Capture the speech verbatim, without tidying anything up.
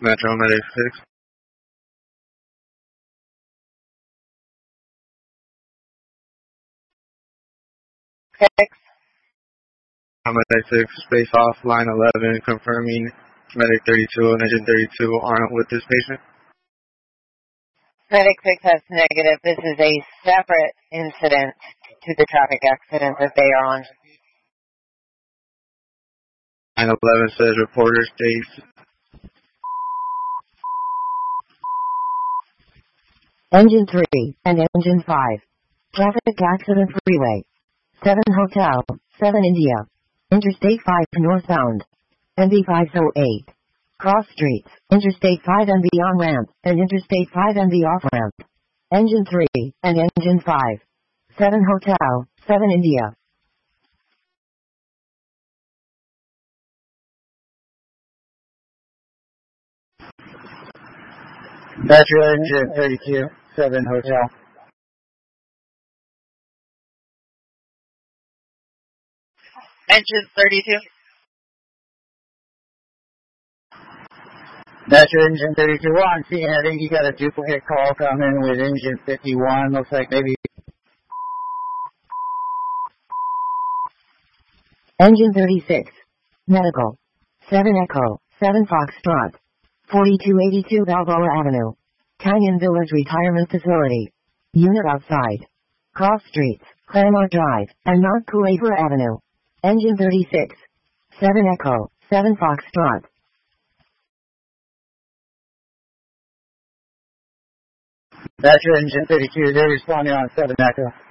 Metro Medic six. Six. Medic six, space off, line eleven, confirming Medic thirty-two and Engine thirty-two aren't with this patient. Medic six has negative. This is a separate incident to the traffic accident that they are on. Line eleven says reporter states. Engine three and Engine five. Traffic accident freeway. seven Hotel, seven India. Interstate five northbound. N B five oh eight. Cross streets, Interstate five and the on-ramp, and Interstate five and the off-ramp. Engine three and Engine five. seven Hotel, seven India. Metro Engine thirty-two, seven Hotel. Engine thirty-two. Metro Engine thirty-two, on scene. I think you got a duplicate call coming with Engine fifty-one. Looks like maybe. Engine thirty-six. Medical. seven Echo, seven Foxtrot. forty-two eighty-two Balboa Avenue. Canyon Village Retirement Facility. Unit outside. Cross streets, Claremont Drive, and Mount Coolabor Avenue. Engine thirty-six. seven Echo, seven Foxtrot. Metro Engine thirty-two, they're responding on seven Echo.